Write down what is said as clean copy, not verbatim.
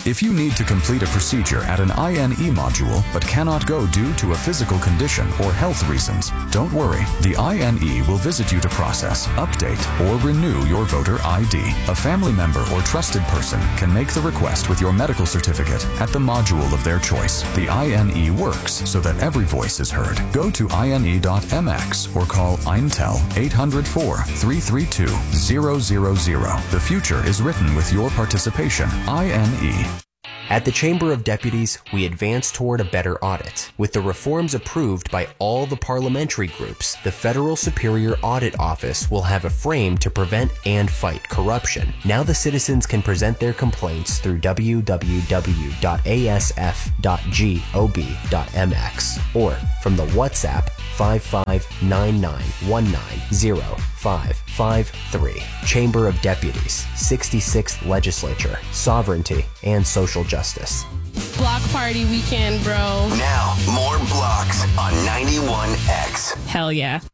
If you need to complete a procedure at an INE module but cannot go due to a physical condition or health reasons, don't worry. The INE will visit you to process, update, or renew your voter ID. A family member or trusted person can make the request with your medical certificate at the module of their choice. The INE works so that every voice is heard. Go to INE.mx or call Eintel 800-4-332-000. The future is written with your participation. INE. At the Chamber of Deputies, we advance toward a better audit. With the reforms approved by all the parliamentary groups, the Federal Superior Audit Office will have a frame to prevent and fight corruption. Now the citizens can present their complaints through www.asf.gov.mx or from the WhatsApp 5599190553. Chamber of Deputies, 66th Legislature, Sovereignty and Social Justice. Block party weekend, bro. Now, more blocks on 91X. Hell yeah.